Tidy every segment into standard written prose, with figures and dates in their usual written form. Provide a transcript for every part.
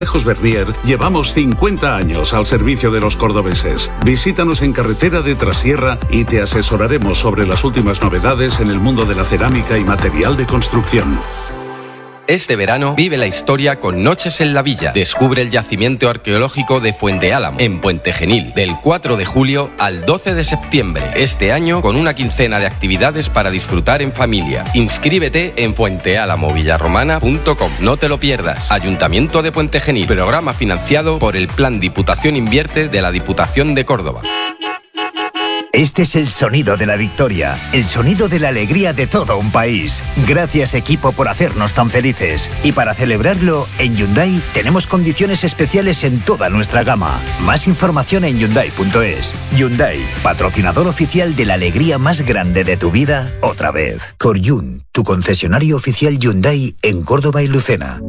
Consejos Bernier llevamos 50 años al servicio de los cordobeses. Visítanos en Carretera de Trasierra y te asesoraremos sobre las últimas novedades en el mundo de la cerámica y material de construcción. Este verano vive la historia con Noches en la Villa. Descubre el yacimiento arqueológico de Fuente Álamo, en Puente Genil, del 4 de julio al 12 de septiembre. Este año con una quincena de actividades para disfrutar en familia. Inscríbete en fuentealamovillarromana.com. No te lo pierdas. Ayuntamiento de Puente Genil. Programa financiado por el Plan Diputación Invierte de la Diputación de Córdoba. Este es el sonido de la victoria, el sonido de la alegría de todo un país. Gracias, equipo, por hacernos tan felices. Y para celebrarlo, en Hyundai tenemos condiciones especiales en toda nuestra gama. Más información en Hyundai.es. Hyundai, patrocinador oficial de la alegría más grande de tu vida, otra vez. Coryun, tu concesionario oficial Hyundai en Córdoba y Lucena.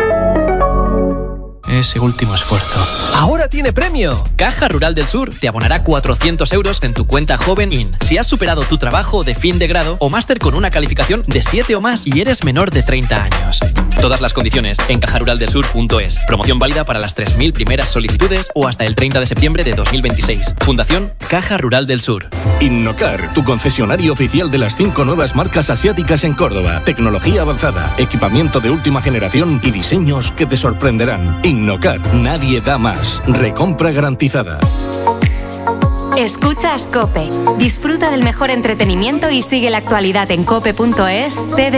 Ese último esfuerzo. ¡Ahora tiene premio! Caja Rural del Sur te abonará 400 euros en tu cuenta Joven In si has superado tu trabajo de fin de grado o máster con una calificación de 7 o más y eres menor de 30 años. Todas las condiciones en cajaruraldelsur.es. Promoción válida para las 3.000 primeras solicitudes o hasta el 30 de septiembre de 2026. Fundación Caja Rural del Sur. Innocar, tu concesionario oficial de las 5 nuevas marcas asiáticas en Córdoba. Tecnología avanzada, equipamiento de última generación y diseños que te sorprenderán. Innocar, nadie da más. Recompra garantizada. Escuchas COPE. Disfruta del mejor entretenimiento y sigue la actualidad en cope.es.